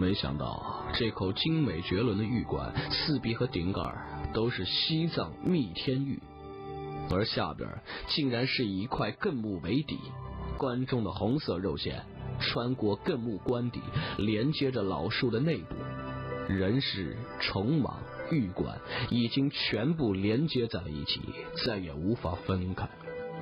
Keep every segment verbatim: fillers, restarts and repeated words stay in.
没想到这口精美绝伦的玉棺，四壁和顶盖都是西藏密天玉，而下边竟然是以一块艮木为底，棺中的红色肉线穿过艮木棺底，连接着老树的内部，人尸、虫蟒、玉棺已经全部连接在了一起，再也无法分开。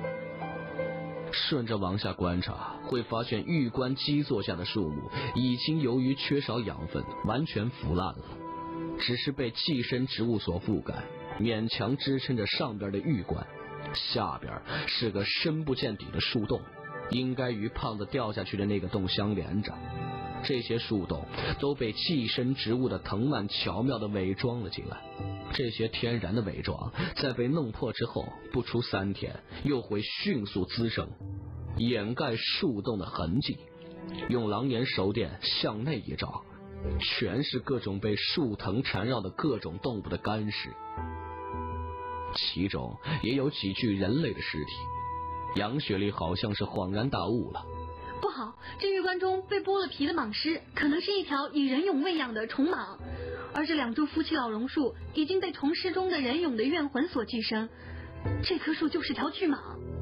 顺着往下观察，会发现玉棺基座下的树木已经由于缺少养分完全腐烂了，只是被寄生植物所覆盖，勉强支撑着上边的玉棺。下边是个深不见底的树洞，应该与胖子掉下去的那个洞相连着。这些树洞都被寄生植物的藤蔓巧妙地伪装了起来，这些天然的伪装在被弄破之后，不出三天又会迅速滋生，掩盖树洞的痕迹。用狼眼手电向内一照，全是各种被树藤缠绕的各种动物的干尸，其中也有几具人类的尸体。杨雪莉好像是恍然大悟了， 不好，这玉棺中被剥了皮的蟒尸可能是一条以人俑喂养的虫蟒，而这两株夫妻老榕树已经被虫尸中的人俑的怨魂所寄生，这棵树就是条巨蟒。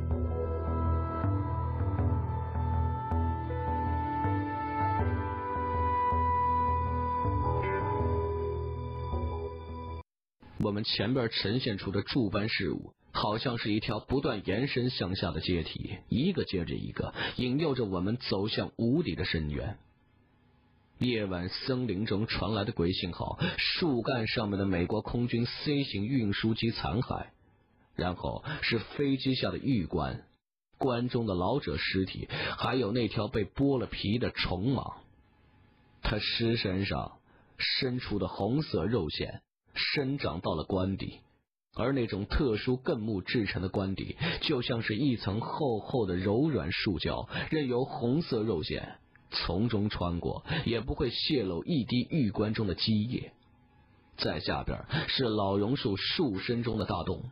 我们前边呈现出的柱般事物，好像是一条不断延伸向下的阶梯，一个接着一个，引诱着我们走向无底的深渊。夜晚森林中传来的鬼信号，树干上面的美国空军 C 型运输机残骸，然后是飞机下的玉棺，棺中的老者尸体，还有那条被剥了皮的虫蟒。他尸身上伸出的红色肉线生长到了棺底，而那种特殊艮木制成的棺底就像是一层厚厚的柔软树胶，任由红色肉线从中穿过，也不会泄露一滴玉棺中的积液。在下边是老榕树树身中的大洞，